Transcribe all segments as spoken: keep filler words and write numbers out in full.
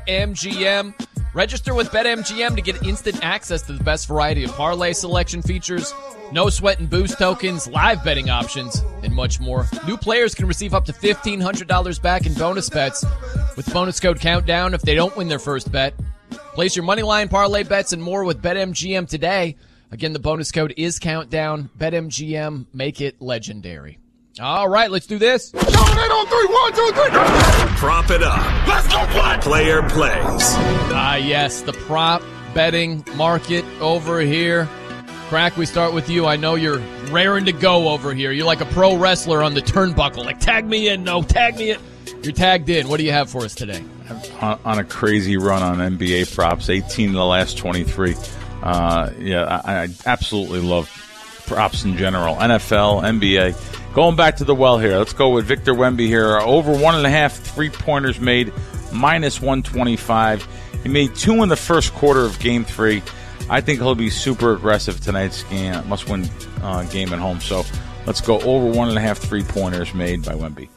BetMGM. Register with BetMGM to get instant access to the best variety of parlay selection features, no sweat and boost tokens, live betting options, and much more. New players can receive up to fifteen hundred dollars back in bonus bets with bonus code COUNTDOWN if they don't win their first bet. Place your moneyline parlay bets and more with BetMGM today. Again, the bonus code is COUNTDOWN. BetMGM, make it legendary. All right, let's do this. Count it on three. One, two, three. Prop it up. Let's go play. Player plays. Ah, yes, the prop betting market over here. Crack, we start with you. I know you're raring to go over here. You're like a pro wrestler on the turnbuckle. Like, tag me in. No, tag me in. You're tagged in. What do you have for us today? On, on a crazy run on N B A props, eighteen of the last twenty-three. Uh, yeah, I, I absolutely love props in general. N F L, N B A. Going back to the well here. Let's go with Victor Wemby here. Over one and a half three-pointers made, minus one twenty-five. He made two in the first quarter of game three. I think he'll be super aggressive tonight's game. Must-win uh, game at home. So let's go over one and a half three-pointers made by Wemby.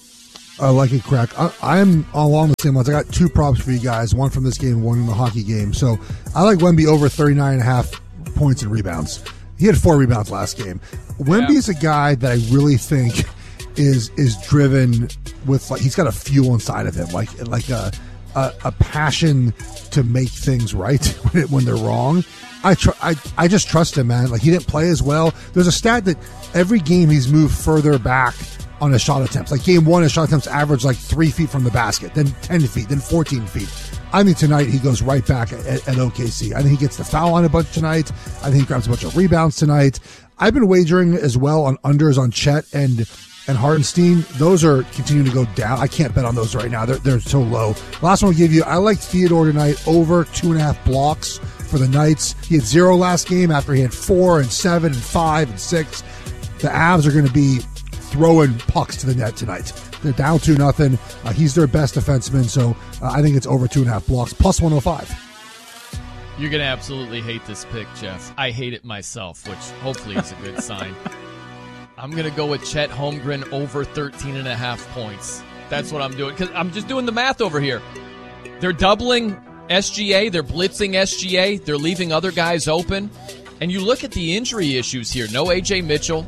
I like it, Crack. I, I'm along the same lines. I got two props for you guys, one from this game, one in the hockey game. So I like Wemby over thirty-nine and a half points and rebounds. He had four rebounds last game. Wemby's yeah. a guy that I really think is is driven with, like, he's got a fuel inside of him, like like a a, a passion to make things right when, it, when they're wrong. I, tr- I I just trust him, man. Like, he didn't play as well. There's a stat that every game he's moved further back on his shot attempts. Like, game one, his shot attempts averaged like three feet from the basket, then ten feet, then fourteen feet. I think tonight he goes right back at, at O K C. I think he gets the foul line a bunch tonight. I think he grabs a bunch of rebounds tonight. I've been wagering as well on unders on Chet and and Hartenstein. Those are continuing to go down. I can't bet on those right now. They're, they're so low. Last one I'll give you, I like Theodore tonight over two and a half blocks for the Knights. He had zero last game after he had four and seven and five and six. The Avs are going to be throwing pucks to the net tonight. They're down two nothing. Uh, he's their best defenseman, so uh, I think it's over two and a half blocks, plus one oh five. You're going to absolutely hate this pick, Jeff. I hate it myself, which hopefully is a good sign. I'm going to go with Chet Holmgren over thirteen and a half points. That's what I'm doing, because I'm just doing the math over here. They're doubling S G A. They're blitzing S G A. They're leaving other guys open. And you look at the injury issues here. No A J Mitchell.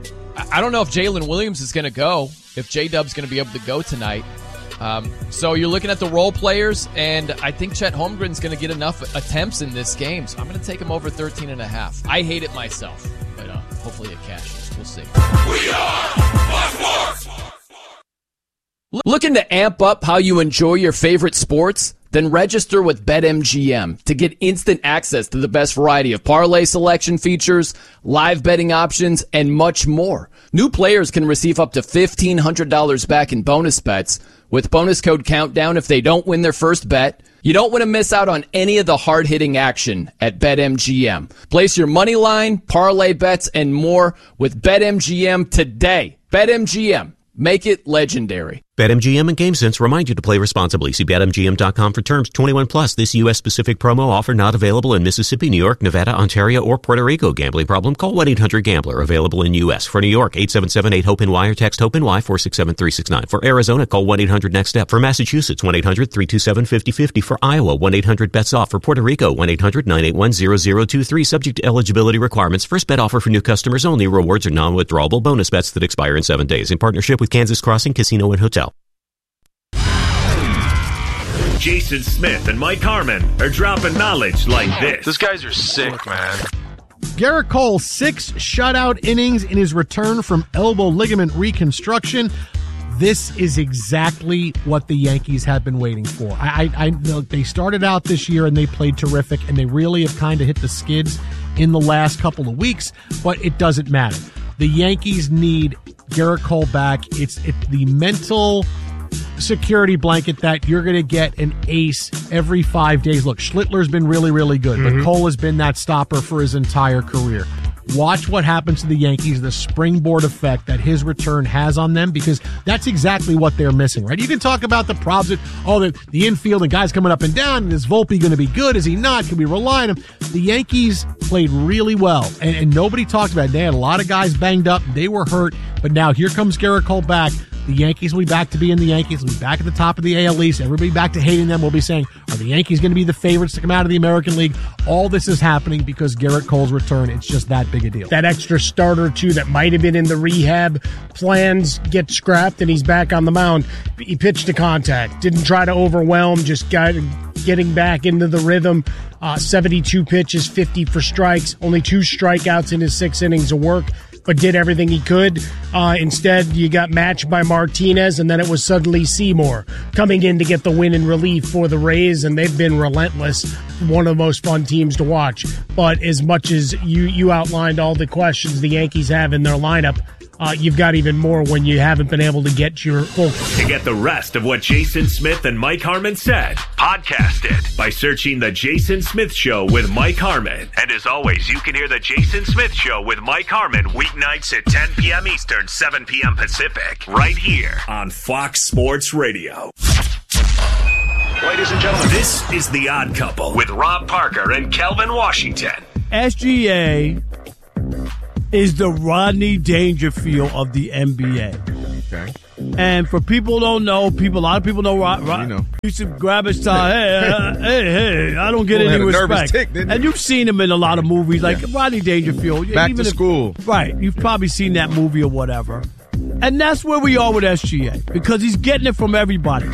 I don't know if Jalen Williams is going to go, if J-Dub's going to be able to go tonight. Um, so you're looking at the role players, and I think Chet Holmgren's going to get enough attempts in this game. So I'm going to take him over thirteen and a half. I hate it myself, but uh, hopefully it cashes. We'll see. We are Sports. Looking to amp up how you enjoy your favorite sports? Then register with BetMGM to get instant access to the best variety of parlay selection features, live betting options, and much more. New players can receive up to fifteen hundred dollars back in bonus bets with bonus code COUNTDOWN if they don't win their first bet. You don't want to miss out on any of the hard-hitting action at BetMGM. Place your money line, parlay bets, and more with BetMGM today. BetMGM. Make it legendary. BetMGM and GameSense remind you to play responsibly. See Bet M G M dot com for terms. twenty-one plus. This U S-specific promo offer not available in Mississippi, New York, Nevada, Ontario, or Puerto Rico. Gambling problem? Call one eight hundred gambler. Available in U S. For New York, eight seven seven eight hope N Y or text HOPE-NY four six seven three six nine. For Arizona, call one eight hundred next step. For Massachusetts, one eight hundred three two seven five zero five zero. For Iowa, one eight hundred bets off. For Puerto Rico, one eight hundred nine eight one zero zero two three. Subject to eligibility requirements. First bet offer for new customers only. Rewards are non-withdrawable bonus bets that expire in seven days. In partnership with Kansas Crossing Casino and Hotel. Jason Smith and Mike Harmon are dropping knowledge like this. These guys are sick, man. Gerrit Cole, six shutout innings in his return from elbow ligament reconstruction. This is exactly what the Yankees have been waiting for. I, I, I know they started out this year and they played terrific, and they really have kind of hit the skids in the last couple of weeks, but it doesn't matter. The Yankees need Gerrit Cole back. It's, it's the mental security blanket that you're going to get an ace every five days. Look, Schlittler's been really, really good, mm-hmm. but Cole has been that stopper for his entire career. Watch what happens to the Yankees, the springboard effect that his return has on them, because that's exactly what they're missing, right? You can talk about the problems, that, oh, the, the infield and guys coming up and down, and is Volpe going to be good? Is he not? Can we rely on him? The Yankees played really well, and, and nobody talked about it. They had a lot of guys banged up. They were hurt, but now here comes Gerrit Cole back. The Yankees will be back to being the Yankees. They'll be back at the top of the A L East. Everybody back to hating them. We'll be saying, are the Yankees going to be the favorites to come out of the American League? All this is happening because Garrett Cole's return. It's just that big a deal. That extra start or two that might have been in the rehab plans get scrapped, and he's back on the mound. He pitched to contact. Didn't try to overwhelm, just got getting back into the rhythm. Uh, seventy-two pitches, fifty for strikes. Only two strikeouts in his six innings of work, but did everything he could. Uh, instead, you got matched by Martinez, and then it was suddenly Seymour coming in to get the win in relief for the Rays, and they've been relentless. One of the most fun teams to watch. But as much as you, you outlined all the questions the Yankees have in their lineup, Uh, you've got even more when you haven't been able to get your full. To get the rest of what Jason Smith and Mike Harmon said, podcast it by searching The Jason Smith Show with Mike Harmon. And as always, you can hear The Jason Smith Show with Mike Harmon weeknights at ten p.m. Eastern, seven p.m. Pacific, right here on Fox Sports Radio. Ladies and gentlemen, this is The Odd Couple with Rob Parker and Kelvin Washington. S G A is the Rodney Dangerfield of the N B A. Okay. And for people who don't know, people, a lot of people know Rod. Rod you know. used to grab his tie. Hey, uh, hey, hey, I don't get Well, any had a nervous respect. tick, didn't and he? you've seen him in a lot of movies, like Yeah. Rodney Dangerfield. Back even to if- school. Right. You've probably seen that movie or whatever. And that's where we are with S G A, because he's getting it from everybody.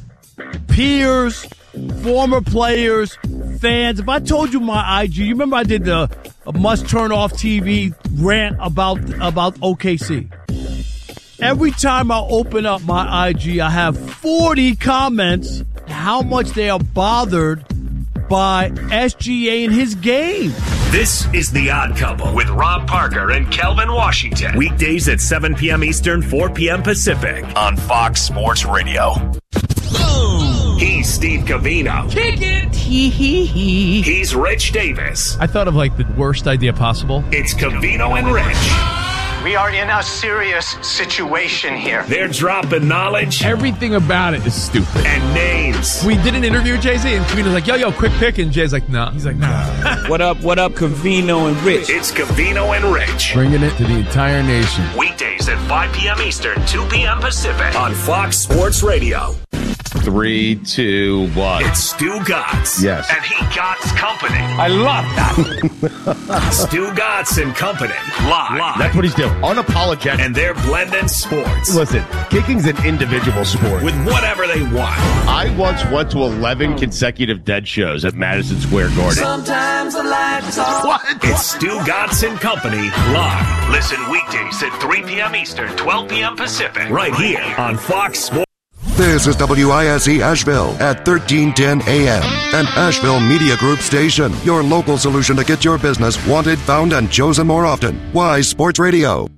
Peers, former players, fans. If I told you my I G, you remember I did the must turn off T V rant about about O K C. Every time I open up my I G, I have forty comments how much they are bothered by S G A in his game. This is The Odd Couple with Rob Parker and Kelvin Washington. Weekdays at seven p.m. Eastern, four p.m. Pacific on Fox Sports Radio. He's Steve Covino. Kick it! Hee hee hee. He's Rich Davis. I thought of like the worst idea possible. It's Covino and Rich. We are in a serious situation here. They're dropping knowledge. Everything about it is stupid. And names. We did an interview with Jay-Z, and Covino's like, yo, yo, quick pick. And Jay's like, nah. He's like, nah. What up, what up, Covino and Rich? It's Covino and Rich. Bringing it to the entire nation. Weekdays at five p.m. Eastern, two p.m. Pacific on Fox Sports Radio. Three, two, one. It's Stu Gotts. Yes. And he Gotts Company. I love that. Stu Gotts and Company. Live. Live. That's what he's doing. Unapologetic. And they're blending sports. Listen, kicking's an individual sport. With whatever they want. I once went to eleven consecutive dead shows at Madison Square Garden. Sometimes the lights off. What? It's Stu Gotts and Company live. Listen weekdays at three p.m. Eastern, twelve p.m. Pacific. Right here on Fox Sports. This is W I S E Asheville at thirteen ten A M, an Asheville Media Group station. Your local solution to get your business wanted, found, and chosen more often. Wise Sports Radio.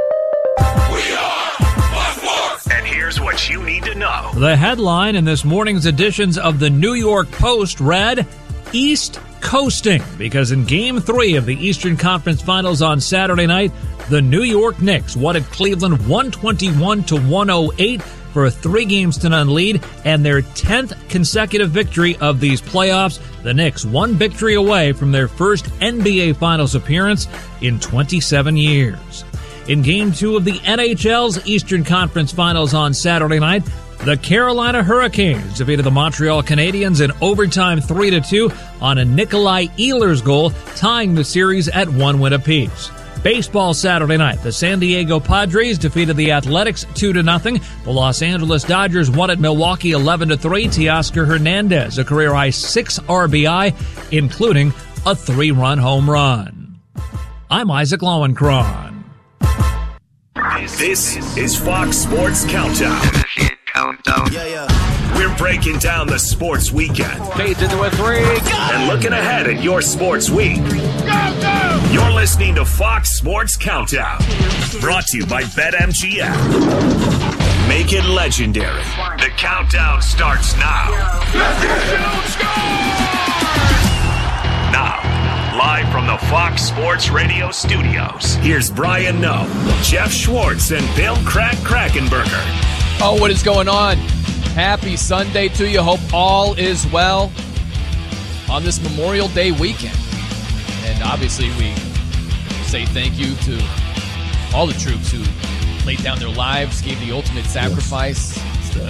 And here's what you need to know. The headline in this morning's editions of the New York Post read, East Coasting, because in Game three of the Eastern Conference Finals on Saturday night, the New York Knicks won at Cleveland one twenty-one to one oh eight for a three games to none lead and their tenth consecutive victory of these playoffs. The Knicks one victory away from their first N B A Finals appearance in twenty-seven years. In Game two of the N H L's Eastern Conference Finals on Saturday night, the Carolina Hurricanes defeated the Montreal Canadiens in overtime three to two on a Nikolai Ehlers goal, tying the series at one win apiece. Baseball Saturday night, the San Diego Padres defeated the Athletics two to nothing. The Los Angeles Dodgers won at Milwaukee eleven to three. Teoscar Hernandez, a career-high six R B I, including a three-run home run. I'm Isaac Lowenkron. This is Fox Sports Countdown. Countdown. Yeah, yeah. We're breaking down the sports weekend. Fades into a three. And looking ahead at your sports week. Go, go! You're listening to Fox Sports Countdown. Brought to you by BetMGM. Make it legendary. The countdown starts now. Now, live from the Fox Sports Radio studios, here's Brian Noe, Jeff Schwartz, and Bill Crack Krackenberger. Oh, what is going on? Happy Sunday to you. Hope all is well on this Memorial Day weekend. And obviously we say thank you to all the troops who laid down their lives, gave the ultimate sacrifice. It's the,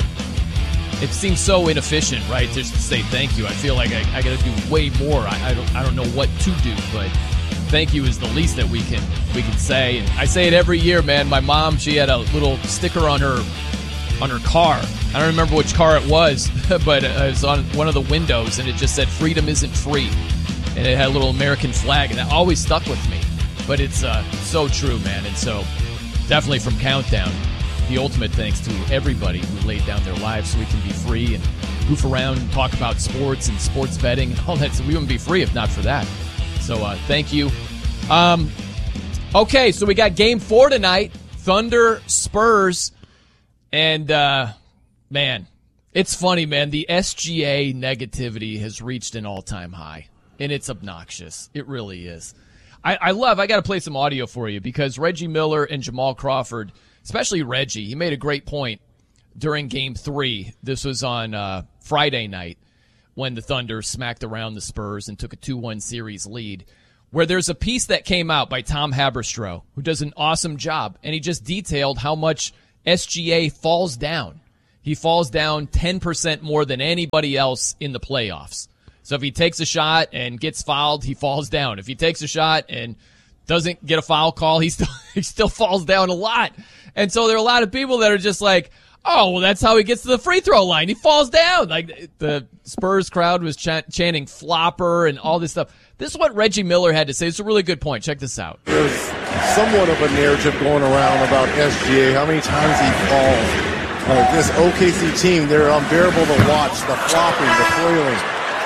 it seems so inefficient, right? Just to say thank you. I feel like I, I got to do way more. I, I don't I don't know what to do, but thank you is the least that we can we can say. And I say it every year, man. My mom, she had a little sticker on her on her car. I don't remember which car it was, but it was on one of the windows, and it just said "Freedom isn't free," and it had a little American flag, and that always stuck with me. But it's uh, so true, man. And so definitely from Countdown, the ultimate thanks to everybody who laid down their lives so we can be free and goof around and talk about sports and sports betting and all that. So we wouldn't be free if not for that. So uh, thank you. Um, okay, so we got game four tonight, Thunder Spurs. And, uh, man, it's funny, man. The S G A negativity has reached an all-time high, and it's obnoxious. It really is. I, I love, I got to play some audio for you because Reggie Miller and Jamal Crawford, especially Reggie, he made a great point during game three. This was on uh, Friday night when the Thunder smacked around the Spurs and took a two one series lead, where there's a piece that came out by Tom Haberstroh, who does an awesome job, and he just detailed how much S G A falls down. He falls down ten percent more than anybody else in the playoffs. So if he takes a shot and gets fouled, he falls down. If he takes a shot and doesn't get a foul call, he still he still falls down a lot. And so there are a lot of people that are just like, oh, well, that's how he gets to the free throw line. He falls down. Like the Spurs crowd was ch- chanting flopper and all this stuff. This is what Reggie Miller had to say. It's a really good point. Check this out. There's somewhat of a narrative going around about S G A, how many times he falls. Like this O K C team, they're unbearable to watch, the flopping, the flailing.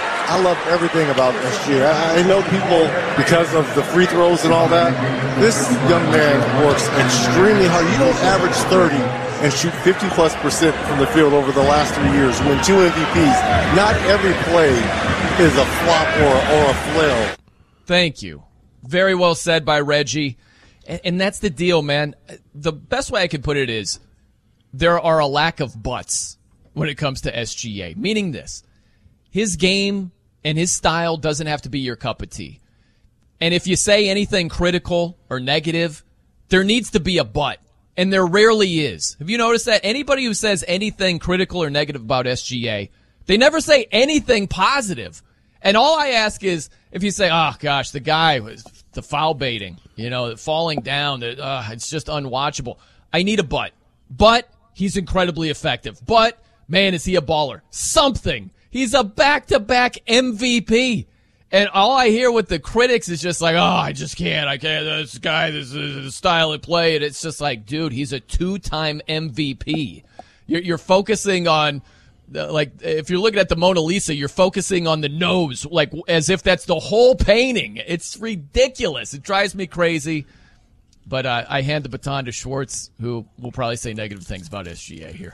I love everything about S G A. I, I know people, because of the free throws and all that, this young man works extremely hard. You don't average thirty and shoot fifty plus percent from the field over the last three years, win two M V Ps. Not every play is a flop or, or a flail. Thank you. Very well said by Reggie. And, and that's the deal, man. The best way I could put it is there are a lack of buts when it comes to S G A, meaning this. His game and his style doesn't have to be your cup of tea. And if you say anything critical or negative, there needs to be a but. And there rarely is. Have you noticed that? Anybody who says anything critical or negative about S G A, they never say anything positive. And all I ask is, if you say, oh, gosh, the guy was the foul baiting, you know, falling down, uh, it's just unwatchable. I need a but. But he's incredibly effective. But, man, is he a baller. Something. He's a back-to-back M V P. And all I hear with the critics is just like, oh, I just can't. I can't. This guy, this is the style of play. And it's just like, dude, he's a two-time M V P. You're, you're focusing on, like, if you're looking at the Mona Lisa, you're focusing on the nose, like, as if that's the whole painting. It's ridiculous. It drives me crazy. But uh, I hand the baton to Schwartz, who will probably say negative things about S G A here.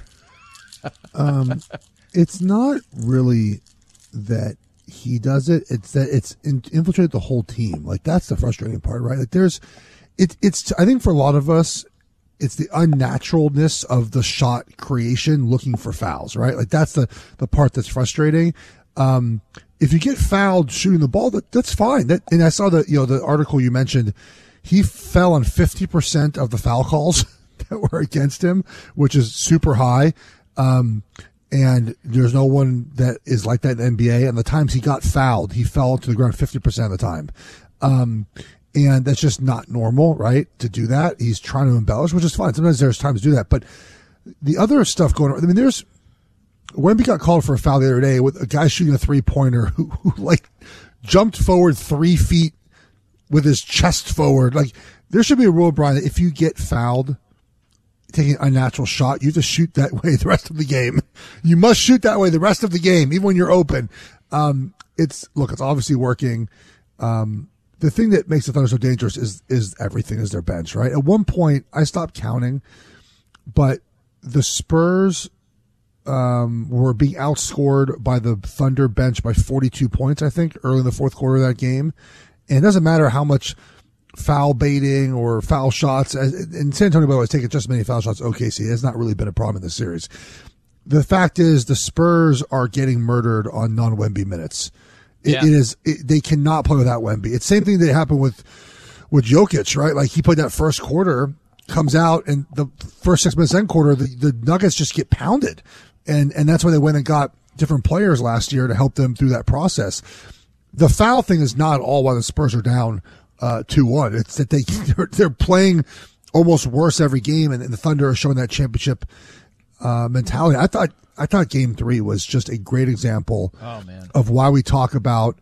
um, it's not really that he does it. It's that it's in, infiltrated the whole team. Like, that's the frustrating part, right? Like, there's, it, it's, I think for a lot of us, it's the unnaturalness of the shot creation looking for fouls, right? Like, that's the, the part that's frustrating. Um, if you get fouled shooting the ball, that, that's fine. That, and I saw the, you know, the article you mentioned, he fell on fifty percent of the foul calls that were against him, which is super high. Um, and there's no one that is like that in the N B A. And the times he got fouled, he fell to the ground fifty percent of the time. Um, and that's just not normal, right? To do that. He's trying to embellish, which is fine. Sometimes there's times to do that. But the other stuff going on, I mean, there's, Wemby got called for a foul the other day with a guy shooting a three pointer who, who like jumped forward three feet with his chest forward. Like, there should be a rule, Brian, that if you get fouled taking a unnatural shot, you have to shoot that way the rest of the game. You must shoot that way the rest of the game, even when you're open. Um, it's, look, it's obviously working. Um, the thing that makes the Thunder so dangerous is, is everything is their bench, right? At one point, I stopped counting, but the Spurs, um, were being outscored by the Thunder bench by forty-two points, I think, early in the fourth quarter of that game. And it doesn't matter how much foul baiting or foul shots. And San Antonio, by the way, has taken just as many foul shots as O K C. It's not really been a problem in this series. The fact is the Spurs are getting murdered on non-Wemby minutes. It, yeah. it is it, they cannot play without Wemby. It's the same thing that happened with with Jokic, right? Like, he played that first quarter comes out, and the first six minutes end quarter, the, the Nuggets just get pounded. And, and that's why they went and got different players last year to help them through that process. The foul thing is not all why the Spurs are down uh, two one. It's that they, they're, they're playing almost worse every game, and, and the Thunder are showing that championship uh, mentality. I thought I thought Game Three was just a great example oh, man. of why we talk about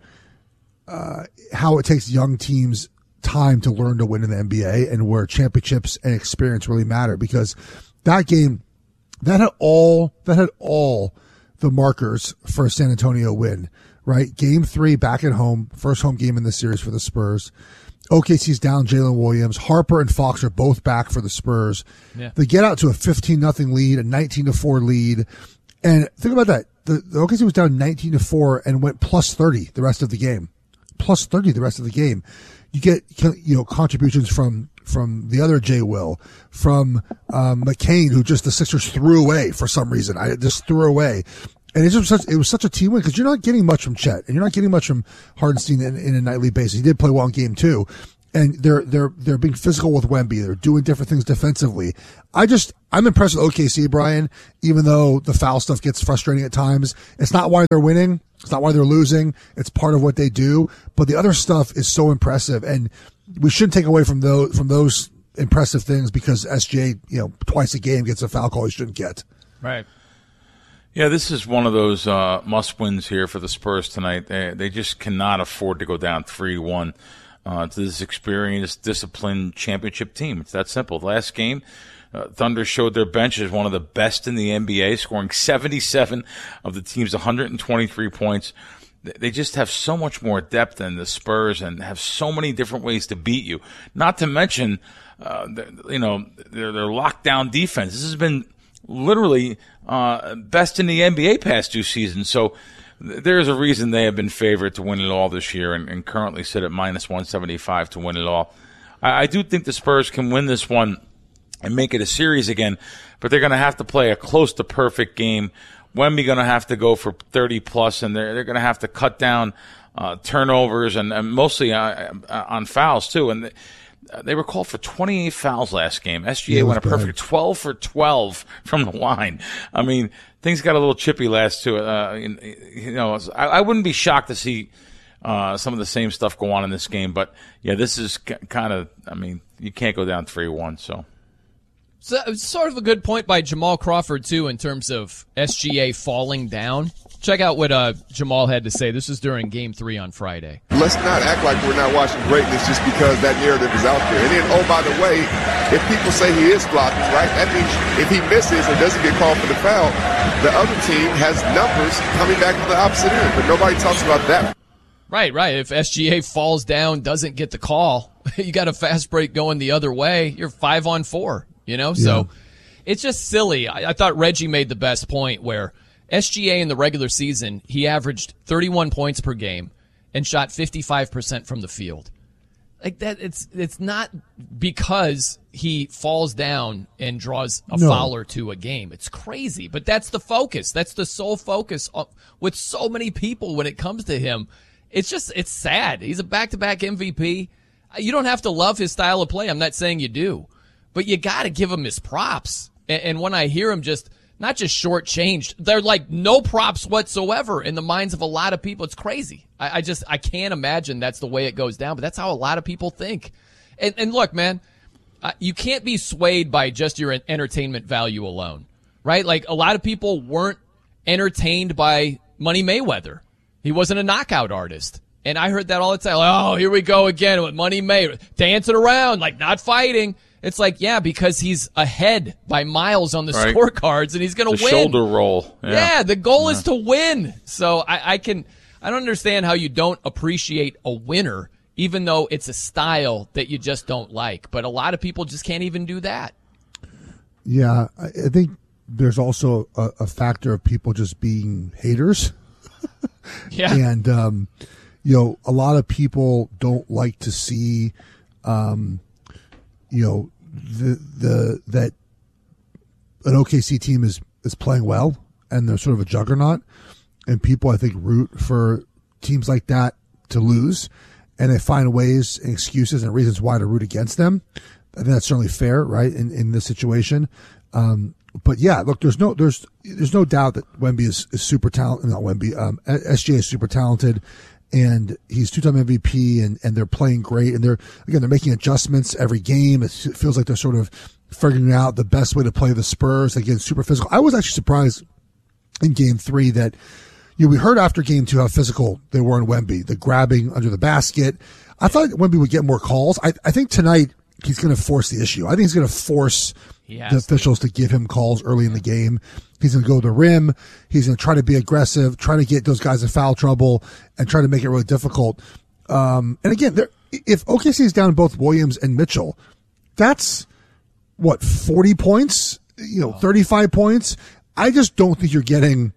uh, how it takes young teams time to learn to win in the N B A, and where championships and experience really matter. Because that game, that had all that had all the markers for a San Antonio win. Right, Game Three back at home, first home game in the series for the Spurs. O K C's down Jalen Williams. Harper and Fox are both back for the Spurs. Yeah. They get out to a fifteen nothing lead, a nineteen to four lead. And think about that. The, the O K C was down nineteen to four and went plus thirty the rest of the game. Plus thirty the rest of the game. You get, you know, contributions from, from the other Jay Will, from, um, McCain, who just the Sixers threw away for some reason. I just threw away. And it's just such, it was such a team win because you're not getting much from Chet, and you're not getting much from Hardenstein in, in a nightly basis. He did play well in game two, and they're they're they're being physical with Wemby. They're doing different things defensively. I just I'm impressed with O K C, Brian. Even though the foul stuff gets frustrating at times, it's not why they're winning. It's not why they're losing. It's part of what they do. But the other stuff is so impressive, and we shouldn't take away from those from those impressive things because S G A, you know, twice a game gets a foul call he shouldn't get. Right. Yeah, this is one of those uh, must-wins here for the Spurs tonight. They, they just cannot afford to go down three one uh, to this experienced, disciplined championship team. It's that simple. Last game, uh, Thunder showed their bench as one of the best in the N B A, scoring seventy-seven of the team's one hundred twenty-three points. They just have so much more depth than the Spurs and have so many different ways to beat you. Not to mention, uh, you know, their, their lockdown defense. This has been literally uh, best in the N B A past two seasons. So th- there's a reason they have been favored to win it all this year and, and currently sit at minus one seventy-five to win it all. I, I do think the Spurs can win this one and make it a series again, but they're going to have to play a close to perfect game. Wemby going to have to go for thirty plus, and they're, they're going to have to cut down uh, turnovers and, and mostly uh, on fouls too. And the, They were called for twenty-eight fouls last game. S G A yeah, went a perfect twelve for twelve from the line. I mean, things got a little chippy last two. Uh, you know, I, I wouldn't be shocked to see uh, some of the same stuff go on in this game. But, yeah, this is c- kind of, I mean, you can't go down three one. So. So it's sort of a good point by Jamal Crawford, too, in terms of S G A falling down. Check out what uh, Jamal had to say. This is during Game three on Friday. Let's not act like we're not watching greatness just because that narrative is out there. And then, oh, by the way, if people say he is flopping, right, that means if he misses or doesn't get called for the foul, the other team has numbers coming back on the opposite end. But nobody talks about that. Right, right. If S G A falls down, doesn't get the call, you got a fast break going the other way, you're five on four, you know? Yeah. So it's just silly. I, I thought Reggie made the best point where S G A in the regular season, he averaged thirty-one points per game and shot fifty-five percent from the field. Like that, it's it's not because he falls down and draws a no. foul or two a game. It's crazy, but that's the focus. That's the sole focus of, with so many people when it comes to him. It's just, it's sad. He's a back-to-back M V P. You don't have to love his style of play. I'm not saying you do, but you got to give him his props. And, and when I hear him just not just shortchanged, they're like no props whatsoever in the minds of a lot of people. It's crazy. I, I just, I can't imagine that's the way it goes down, but that's how a lot of people think. And, and look, man, uh, you can't be swayed by just your entertainment value alone, right? Like a lot of people weren't entertained by Money Mayweather. He wasn't a knockout artist. And I heard that all the time. Like, oh, here we go again with Money Mayweather. Dancing around, like not fighting. It's like, yeah, because he's ahead by miles on the right. scorecards and he's going to win. Shoulder roll. Yeah, yeah the goal yeah. is to win. So I, I can, I don't understand how you don't appreciate a winner, even though it's a style that you just don't like. But a lot of people just can't even do that. Yeah, I think there's also a, a factor of people just being haters. Yeah. And, um, you know, a lot of people don't like to see, um, you know, the, the, that an O K C team is, is playing well and they're sort of a juggernaut. And people, I think, root for teams like that to lose. And they find ways and excuses and reasons why to root against them. I think that's certainly fair, right, in, in this situation. Um, but yeah, look, there's no there's there's no doubt that Wemby is, is super talented. Not Wemby, um, S G A is super talented, and he's two-time M V P, and, and they're playing great, and they're again they're making adjustments every game. It feels like they're sort of figuring out the best way to play the Spurs. Again, super physical. I was actually surprised in Game Three that you know, we heard after Game Two how physical they were in Wemby, the grabbing under the basket. I thought Wemby would get more calls. I, I think tonight he's going to force the issue. I think he's going to force the officials to give him calls early in the game. He's going to go to the rim. He's going to try to be aggressive, try to get those guys in foul trouble, and try to make it really difficult. Um, and again, if O K C is down both Williams and Mitchell, that's what, forty points, you know, thirty-five points. I just don't think you're getting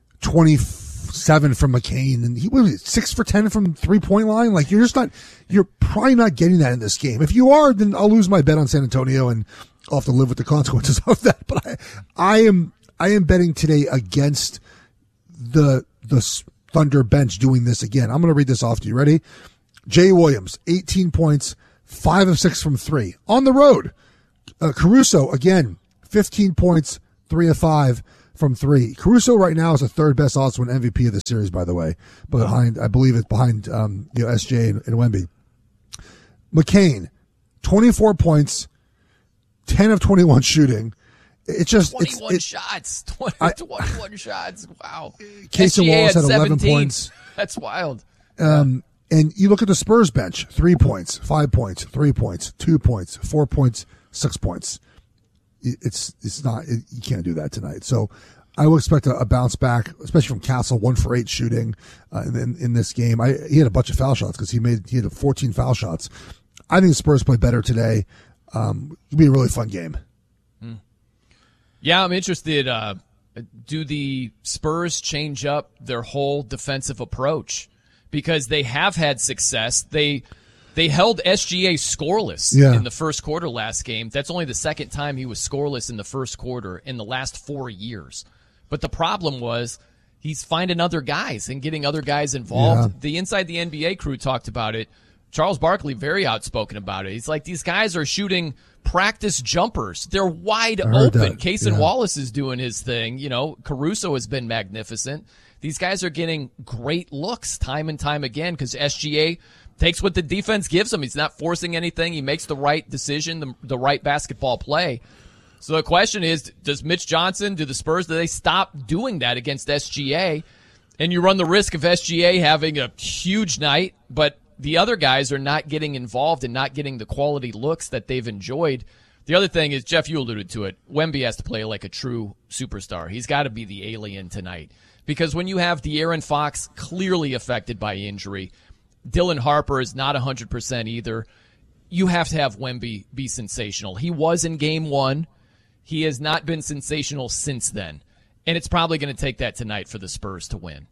twenty-seven from McCain, and he was six for ten from three point line. Like you're just not, you're probably not getting that in this game. If you are, then I'll lose my bet on San Antonio, and I'll have to live with the consequences of that. But I, I am, I am betting today against the the Thunder bench doing this again. I'm going to read this off to you. Ready? Jay Williams, eighteen points, five of six from three on the road. Uh, Caruso again, fifteen points, three of five from three. Caruso right now is the third best odds to win M V P of the series, by the way, behind I believe it's behind um, you know S J and, and Wemby. McCain, twenty-four points, ten of twenty-one shooting. It's just twenty-one it's, it, shots, twenty, I, twenty-one shots. Wow. Casey Wallace had eleven points. That's wild. Um, and you look at the Spurs bench: three points, five points, three points, two points, four points, six points. It's it's not it, you can't do that tonight. So I will expect a, a bounce back, especially from Castle, one for eight shooting uh, in in this game. I he had a bunch of foul shots because he made he had fourteen foul shots. I think the Spurs play better today. Um, it'll be a really fun game. Hmm. Yeah, I'm interested. Uh, do the Spurs change up their whole defensive approach? Because they have had success. They they held S G A scoreless yeah. in the first quarter last game. That's only the second time he was scoreless in the first quarter in the last four years. But the problem was he's finding other guys and getting other guys involved. Yeah. The Inside the N B A crew talked about it. Charles Barkley, very outspoken about it. He's like, these guys are shooting practice jumpers. They're wide open. Kaysen yeah. Wallace is doing his thing. You know, Caruso has been magnificent. These guys are getting great looks time and time again because S G A takes what the defense gives him. He's not forcing anything. He makes the right decision, the, the right basketball play. So the question is, does Mitch Johnson, do the Spurs, do they stop doing that against S G A? And you run the risk of S G A having a huge night, but the other guys are not getting involved and not getting the quality looks that they've enjoyed. The other thing is, Jeff, you alluded to it, Wemby has to play like a true superstar. He's got to be the alien tonight. Because when you have De'Aaron Fox clearly affected by injury, Dylan Harper is not one hundred percent either, you have to have Wemby be sensational. He was in game one. He has not been sensational since then. And it's probably going to take that tonight for the Spurs to win.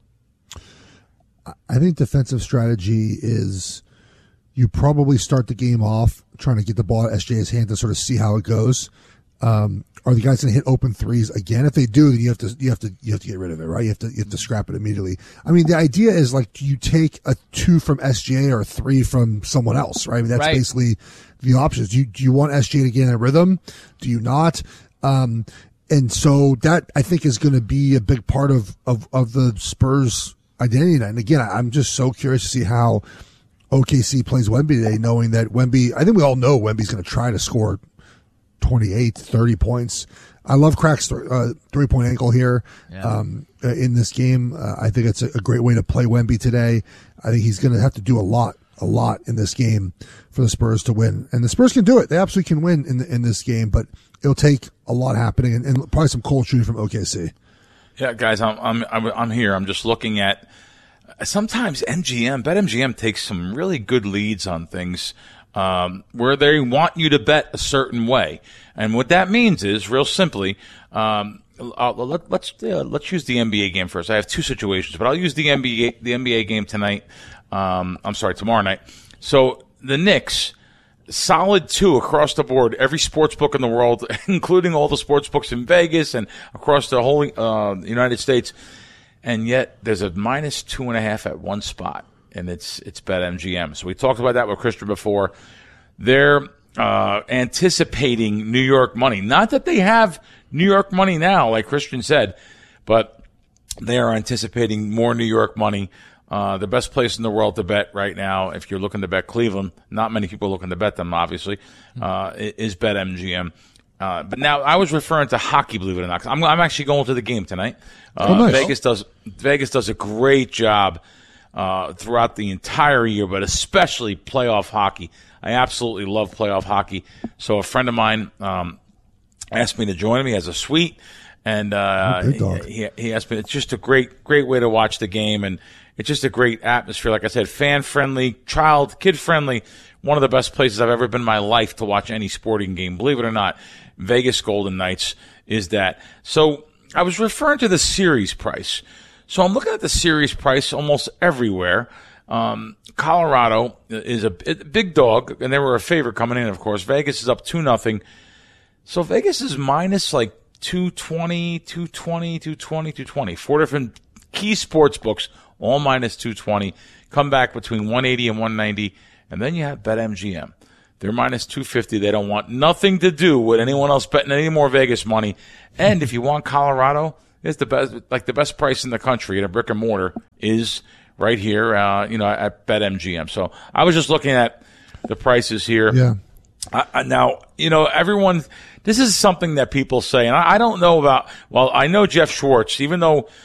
I think defensive strategy is you probably start the game off trying to get the ball at S J A's hand to sort of see how it goes. Um, are the guys going to hit open threes again? If they do, then you have to you have to you have to get rid of it, right? You have to you have to scrap it immediately. I mean, the idea is like, do you take a two from S J A or a three from someone else, right? I mean, that's right. basically the options. Do you, do you want S J A to get in a rhythm? Do you not? Um, and so that I think is going to be a big part of of of the Spurs identity. And again, I'm just so curious to see how O K C plays Wemby today, knowing that Wemby, I think we all know Wemby's going to try to score twenty-eight, thirty points. I love Crack's th- uh, three-point ankle here yeah. um, uh, in this game. Uh, I think it's a, a great way to play Wemby today. I think he's going to have to do a lot, a lot in this game for the Spurs to win. And the Spurs can do it. They absolutely can win in the, in this game, but it'll take a lot happening and, and probably some cold shooting from O K C. Yeah, guys, I'm I'm I'm, I'm here. I'm just looking at sometimes M G M, BetMGM takes some really good leads on things um, where they want you to bet a certain way, and what that means is, real simply, um, I'll, let, let's uh, let's use the N B A game first. I have two situations, but I'll use the N B A the N B A game tonight. Um, I'm sorry, tomorrow night. So the Knicks. Solid two across the board. Every sports book in the world, including all the sports books in Vegas and across the whole uh, United States, and yet there's a minus two and a half at one spot, and it's it's BetMGM. So we talked about that with Christian before. They're uh, anticipating New York money. Not that they have New York money now, like Christian said, but they are anticipating more New York money. Uh, the best place in the world to bet right now, if you're looking to bet Cleveland, not many people looking to bet them, obviously, uh, is BetMGM. Uh, but now I was referring to hockey, believe it or not. 'Cause I'm, I'm actually going to the game tonight. Uh, oh, nice. Vegas does Vegas does a great job uh, throughout the entire year, but especially playoff hockey. I absolutely love playoff hockey. So a friend of mine um, asked me to join him. He has a suite, and uh, oh, he, he asked me. It's just a great, great way to watch the game, and it's just a great atmosphere. Like I said, fan-friendly, child, kid-friendly. One of the best places I've ever been in my life to watch any sporting game. Believe it or not, Vegas Golden Knights is that. So I was referring to the series price. So I'm looking at the series price almost everywhere. Um, Colorado is a, a big dog, and they were a favorite coming in, of course. Vegas is up two nothing. So Vegas is minus like two twenty, two twenty, two twenty, two twenty. Four different key sports books, all minus two twenty. Come back between one eighty and one ninety. And then you have BetMGM. They're minus two fifty. They don't want nothing to do with anyone else betting any more Vegas money. And if you want Colorado, it's the best, like the best price in the country at a brick and mortar is right here, uh, you know, at BetMGM. So I was just looking at the prices here. Yeah. I, I, now, you know, everyone, this is something that people say, and I, I don't know about, well, I know Jeff Schwartz, even though